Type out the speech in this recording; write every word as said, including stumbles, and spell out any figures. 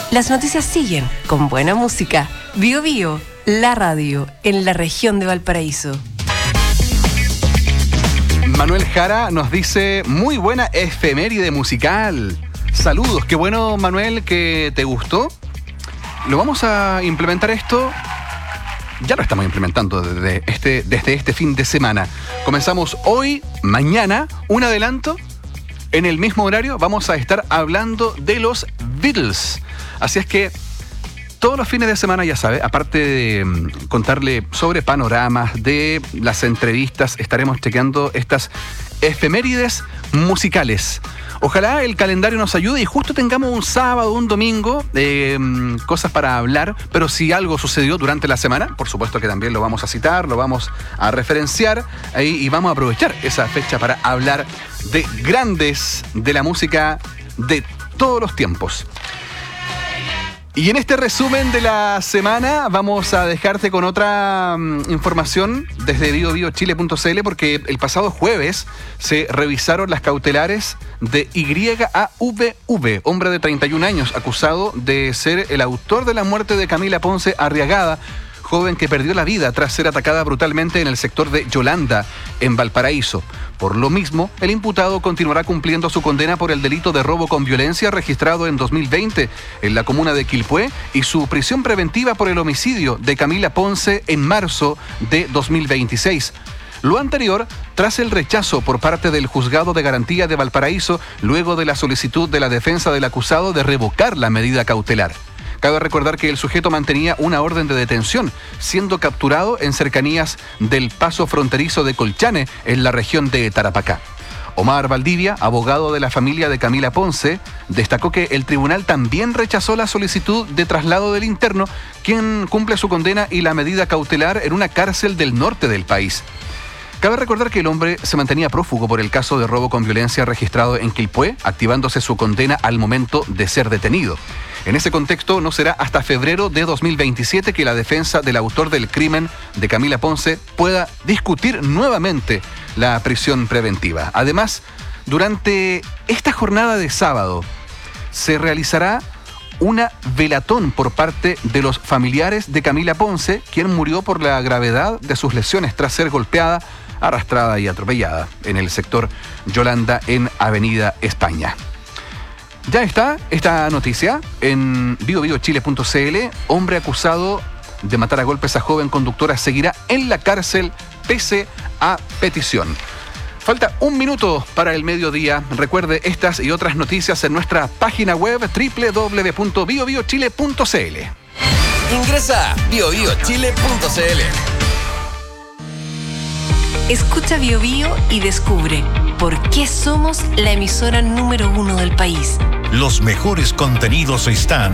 Las noticias siguen con buena música. Bio Bio, la radio en la región de Valparaíso. Manuel Jara nos dice, muy buena efeméride musical. Saludos, qué bueno, Manuel, que te gustó. Lo vamos a implementar esto. Ya lo estamos implementando desde este, desde este fin de semana. Comenzamos hoy, mañana, un adelanto. En el mismo horario vamos a estar hablando de los Beatles. Así es que todos los fines de semana, ya sabe, aparte de contarle sobre panoramas, de las entrevistas, estaremos chequeando estas efemérides musicales. Ojalá el calendario nos ayude y justo tengamos un sábado, un domingo, eh, cosas para hablar, pero si algo sucedió durante la semana, por supuesto que también lo vamos a citar, lo vamos a referenciar ahí y vamos a aprovechar esa fecha para hablar de grandes de la música de todos los tiempos. Y en este resumen de la semana vamos a dejarte con otra um, información desde bio bio chile punto c l, porque el pasado jueves se revisaron las cautelares de Y A V V, hombre de treinta y un años, acusado de ser el autor de la muerte de Camila Ponce Arriagada, joven que perdió la vida tras ser atacada brutalmente en el sector de Yolanda, en Valparaíso. Por lo mismo, el imputado continuará cumpliendo su condena por el delito de robo con violencia registrado en dos mil veinte en la comuna de Quilpué y su prisión preventiva por el homicidio de Camila Ponce en marzo de dos mil veintiséis. Lo anterior, tras el rechazo por parte del Juzgado de Garantía de Valparaíso, luego de la solicitud de la defensa del acusado de revocar la medida cautelar. Cabe recordar que el sujeto mantenía una orden de detención, siendo capturado en cercanías del paso fronterizo de Colchane, en la región de Tarapacá. Omar Valdivia, abogado de la familia de Camila Ponce, destacó que el tribunal también rechazó la solicitud de traslado del interno, quien cumple su condena y la medida cautelar en una cárcel del norte del país. Cabe recordar que el hombre se mantenía prófugo por el caso de robo con violencia registrado en Quilpué, activándose su condena al momento de ser detenido. En ese contexto, no será hasta febrero de dos mil veintisiete que la defensa del autor del crimen de Camila Ponce pueda discutir nuevamente la prisión preventiva. Además, durante esta jornada de sábado se realizará una velatón por parte de los familiares de Camila Ponce, quien murió por la gravedad de sus lesiones tras ser golpeada, arrastrada y atropellada en el sector Yolanda en Avenida España. Ya está esta noticia en bio bio chile punto c l. Hombre acusado de matar a golpes a joven conductora seguirá en la cárcel pese a petición. Falta un minuto para el mediodía. Recuerde estas y otras noticias en nuestra página web doble u doble u doble u punto bio bio chile punto c l. Ingresa a bio bio chile punto c l. Escucha Bio Bio y descubre por qué somos la emisora número uno del país. Los mejores contenidos están